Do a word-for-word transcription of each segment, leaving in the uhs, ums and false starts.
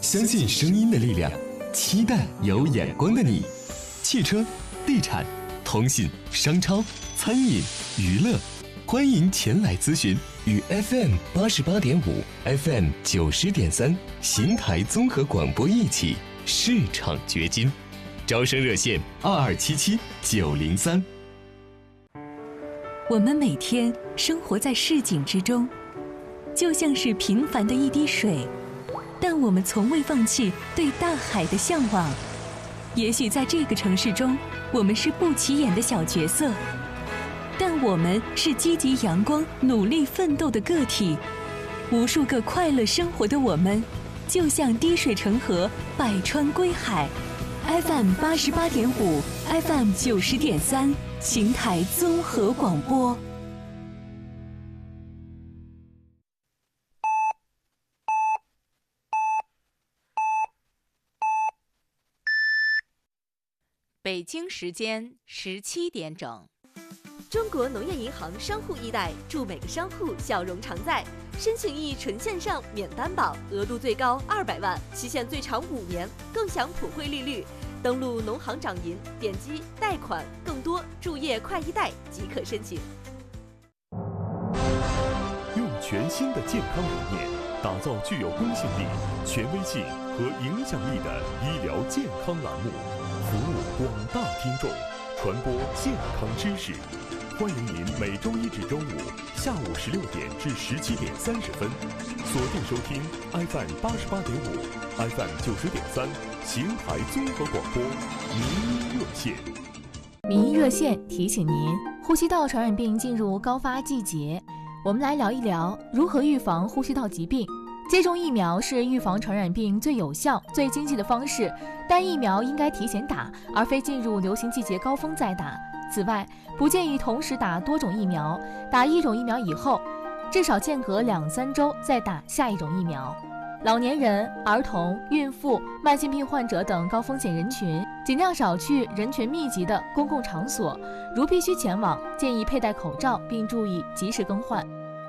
相信声音的力量，期待有眼光的你。汽车、地产、通信、商超、餐饮、娱乐，欢迎前来咨询。与 F M 八十八点五、F M 九十点三邢台综合广播一起市场掘金。招生热线二二七七九零三。 我们每天生活在市井之中，就像是平凡的一滴水，但我们从未放弃对大海的向往。也许在这个城市中，我们是不起眼的小角色，但我们是积极阳光、努力奋斗的个体。无数个快乐生活的我们，就像滴水成河，百川归海。F M 八十八点五 ，F M 九十点三，邢台综合广播。 北京时间十七点整。 中国农业银行商户易贷，祝每个商户笑容常在。申请易纯线上免担保，额度最高二百万，期限最长五年，更享普惠利率。登录农行掌银，点击贷款，更多注页快易贷即可申请。 用全新的健康理念，打造具有公信力、权威性和影响力的医疗健康栏目，服务广大听众，传播健康知识。欢迎您每周一至周五下午十六点至十七点三十分，锁定收听 F M 八十八点五、F M 九十点三邢台综合广播民医热线。 民医热线提醒您，呼吸道传染病进入高发季节，我们来聊一聊如何预防呼吸道疾病。接种疫苗是预防传染病最有效、最经济的方式，但疫苗应该提前打，而非进入流行季节高峰再打。此外，不建议同时打多种疫苗，打一种疫苗以后，至少间隔两三周再打下一种疫苗。老年人、儿童、孕妇、慢性病患者等高风险人群，尽量少去人群密集的公共场所，如必须前往，建议佩戴口罩，并注意及时更换。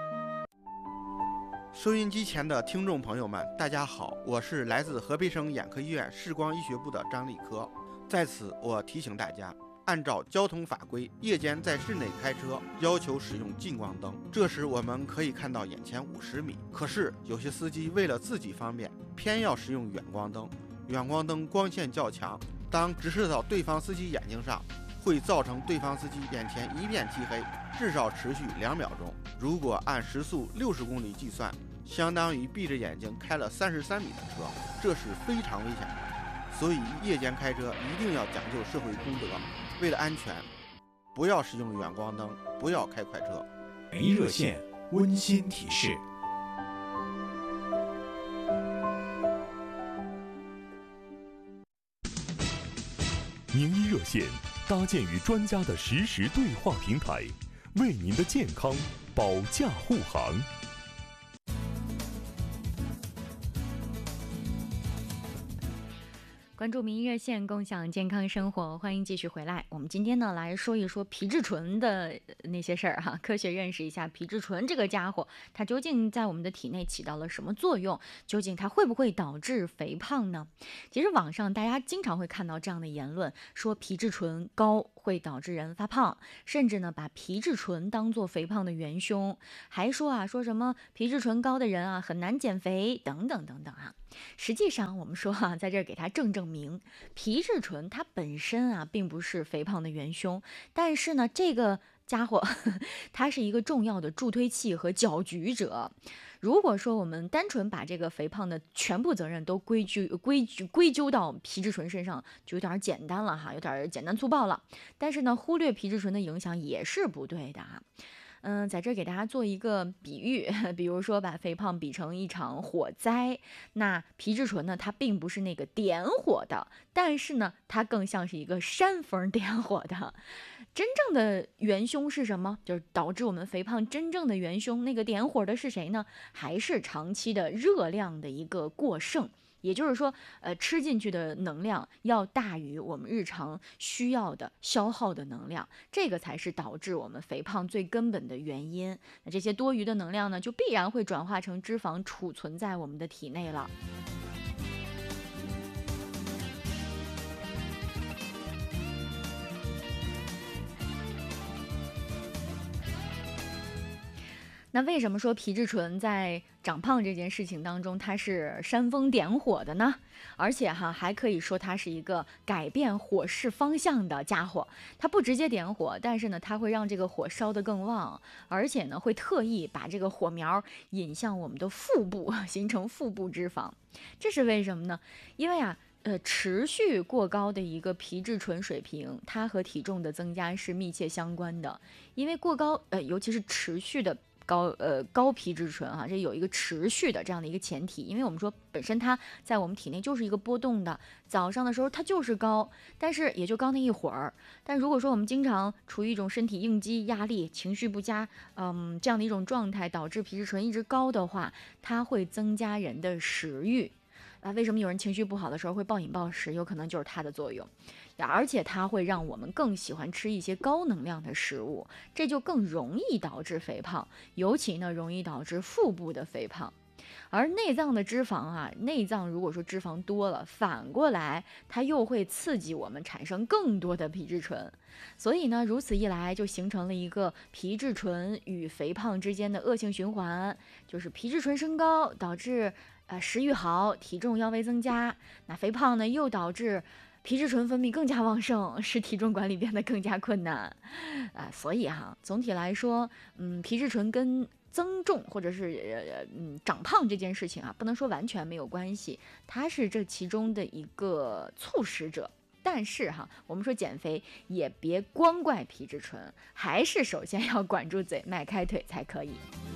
收音机前的听众朋友们，大家好，我是来自河北省眼科医院视光医学部的张立科。在此，我提醒大家，按照交通法规，夜间在室内开车要求使用近光灯，这时我们可以看到眼前五十米。可是有些司机为了自己方便，偏要使用远光灯。远光灯光线较强，当直射到对方司机眼睛上，会造成对方司机眼前一片漆黑，至少持续两秒钟。如果按时速六十公里计算，相当于闭着眼睛开了三十三米的车，这是非常危险的。所以夜间开车一定要讲究社会公德，为了安全，不要使用远光灯，不要开快车。 民医热线温馨提示。 名医热线搭建与专家的实时对话平台，为您的健康保驾护航。 关注民医热线，共享健康生活，欢迎继续回来。我们今天呢来说一说皮质醇的那些事儿哈，科学认识一下皮质醇这个家伙，它究竟在我们的体内起到了什么作用？究竟它会不会导致肥胖呢？其实网上大家经常会看到这样的言论，说皮质醇高会导致人发胖，甚至呢把皮质醇当作肥胖的元凶，还说啊说什么皮质醇高的人啊很难减肥等等等等啊。实际上我们说啊，在这儿给它正正名，皮质醇它本身啊并不是肥胖的元凶，但是呢这个家伙它是一个重要的助推器和搅局者。如果说我们单纯把这个肥胖的全部责任都归咎归归咎到皮质醇身上，就有点简单了哈，有点简单粗暴了。但是呢，忽略皮质醇的影响也是不对的啊。嗯，在这儿给大家做一个比喻，比如说把肥胖比成一场火灾，那皮质醇呢，它并不是那个点火的，但是呢，它更像是一个煽风点火的。真正的元凶是什么？就是导致我们肥胖真正的元凶，那个点火的是谁呢？还是长期的热量的一个过剩。也就是说，呃，吃进去的能量要大于我们日常需要的消耗的能量，这个才是导致我们肥胖最根本的原因。那这些多余的能量呢，就必然会转化成脂肪储存在我们的体内了。 那为什么说皮质醇在长胖这件事情当中它是煽风点火的呢？而且哈还可以说它是一个改变火势方向的家伙。它不直接点火，但是呢它会让这个火烧得更旺，而且呢会特意把这个火苗引向我们的腹部，形成腹部脂肪。这是为什么呢？因为啊呃，持续过高的一个皮质醇水平，它和体重的增加是密切相关的。因为过高，呃，尤其是持续的高，呃，高皮质醇哈、啊，这有一个持续的这样的一个前提。因为我们说本身它在我们体内就是一个波动的，早上的时候它就是高，但是也就高那一会儿。但如果说我们经常处于一种身体应激、压力、情绪不佳，嗯，这样的一种状态，导致皮质醇一直高的话，它会增加人的食欲。啊，为什么有人情绪不好的时候会暴饮暴食？有可能就是它的作用，而且它会让我们更喜欢吃一些高能量的食物，这就更容易导致肥胖，尤其呢容易导致腹部的肥胖。而内脏的脂肪啊，内脏如果说脂肪多了，反过来它又会刺激我们产生更多的皮质醇，所以呢，如此一来就形成了一个皮质醇与肥胖之间的恶性循环，就是皮质醇升高导致呃食欲好，体重腰围增加，那肥胖呢又导致皮质醇分泌更加旺盛，使体重管理变得更加困难，啊、呃，所以哈，总体来说，嗯，皮质醇跟增重或者是呃嗯长胖这件事情啊，不能说完全没有关系，它是这其中的一个促使者。但是哈，我们说减肥也别光怪皮质醇，还是首先要管住嘴，迈开腿才可以。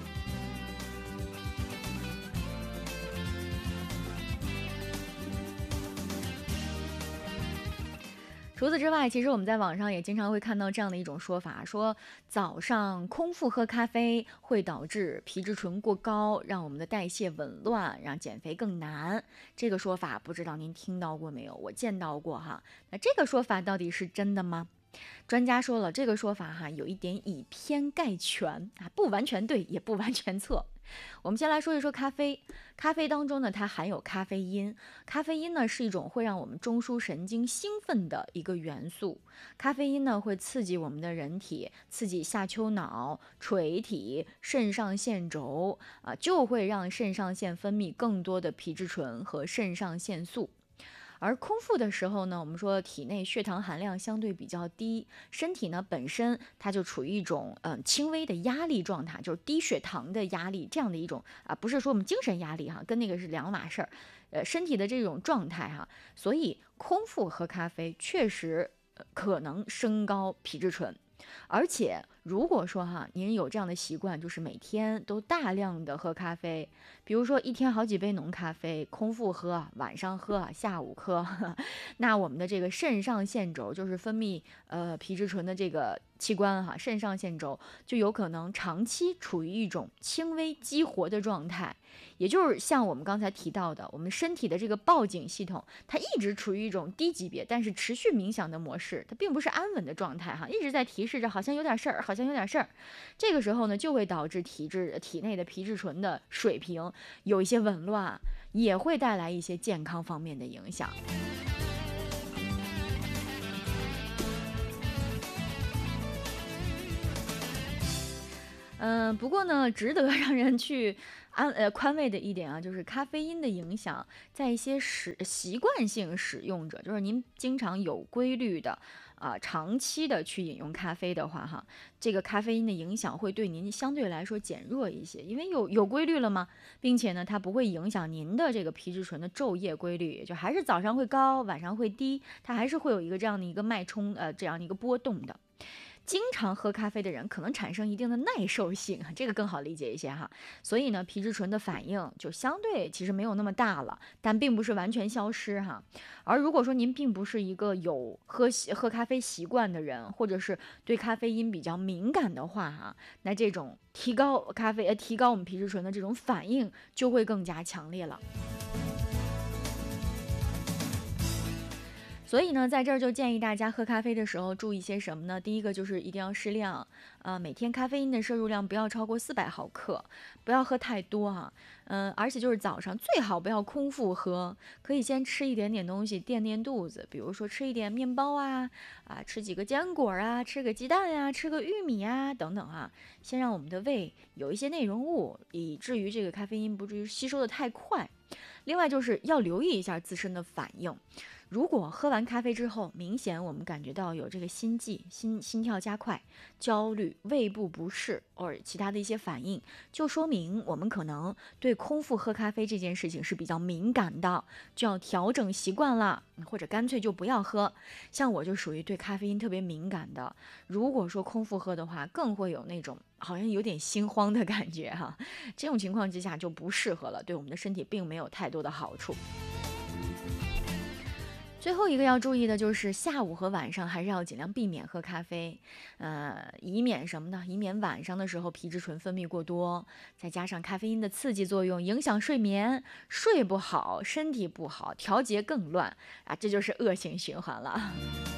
除此之外，其实我们在网上也经常会看到这样的一种说法，说早上空腹喝咖啡会导致皮质醇过高，让我们的代谢紊乱，让减肥更难。这个说法不知道您听到过没有？我见到过哈。那这个说法到底是真的吗？专家说了，这个说法哈有一点以偏概全啊，不完全对，也不完全错。我们先来说一说咖啡。咖啡当中呢，它含有咖啡因。咖啡因呢是一种会让我们中枢神经兴奋的一个元素。咖啡因呢会刺激我们的人体，刺激下丘脑、垂体、肾上腺轴啊，就会让肾上腺分泌更多的皮质醇和肾上腺素。而空腹的时候呢，我们说体内血糖含量相对比较低，身体呢本身它就处于一种嗯轻微的压力状态，就是低血糖的压力，这样的一种啊，不是说我们精神压力哈，跟那个是两码事儿，呃，身体的这种状态哈，所以空腹喝咖啡确实、呃、可能升高皮质醇。而且如果说哈，您有这样的习惯，就是每天都大量的喝咖啡，比如说一天好几杯浓咖啡，空腹喝，晚上喝，下午喝，那我们的这个肾上腺轴，就是分泌呃皮质醇的这个器官哈，肾上腺轴就有可能长期处于一种轻微激活的状态，也就是像我们刚才提到的，我们身体的这个报警系统，它一直处于一种低级别但是持续冥想的模式，它并不是安稳的状态哈，一直在提示着好像有点事儿，好像有点事儿。这个时候呢，就会导致体质体内的皮质醇的水平有一些紊乱，也会带来一些健康方面的影响。嗯、呃，不过呢，值得让人去安呃宽慰的一点啊，就是咖啡因的影响，在一些使习惯性使用者，就是您经常有规律的啊、呃、长期的去饮用咖啡的话，哈，这个咖啡因的影响会对您相对来说减弱一些，因为有有规律了嘛，并且呢，它不会影响您的这个皮质醇的昼夜规律，也就还是早上会高，晚上会低，它还是会有一个这样的一个脉冲呃这样的一个波动的。经常喝咖啡的人可能产生一定的耐受性，这个更好理解一些哈。所以呢，皮质醇的反应就相对其实没有那么大了，但并不是完全消失哈。而如果说您并不是一个有喝喝咖啡习惯的人，或者是对咖啡因比较敏感的话哈，那这种提高咖啡呃提高我们皮质醇的这种反应就会更加强烈了。所以呢，在这儿就建议大家喝咖啡的时候注意些什么呢？第一个就是一定要适量呃，每天咖啡因的摄入量不要超过四百毫克，不要喝太多哈。嗯、呃，而且就是早上最好不要空腹喝，可以先吃一点点东西垫垫肚子，比如说吃一点面包啊，啊，吃几个坚果啊，吃个鸡蛋呀、啊，吃个玉米啊等等啊，先让我们的胃有一些内容物，以至于这个咖啡因不至于吸收的太快。另外就是要留意一下自身的反应。如果喝完咖啡之后，明显我们感觉到有这个心悸、心心跳加快、焦虑、胃部不适或者其他的一些反应，就说明我们可能对空腹喝咖啡这件事情是比较敏感的，就要调整习惯了，或者干脆就不要喝。像我就属于对咖啡因特别敏感的，如果说空腹喝的话，更会有那种好像有点心慌的感觉哈。这种情况之下就不适合了，对我们的身体并没有太多的好处。最后一个要注意的就是下午和晚上还是要尽量避免喝咖啡，呃，以免什么呢？以免晚上的时候皮质醇分泌过多，再加上咖啡因的刺激作用影响睡眠，睡不好，身体不好，调节更乱啊，这就是恶性循环了。